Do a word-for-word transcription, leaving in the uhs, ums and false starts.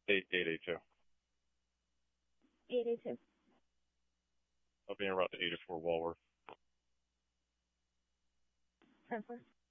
Eight eight eight two. eight eight two. I'll be en route to eighty-four Walworth. ten four.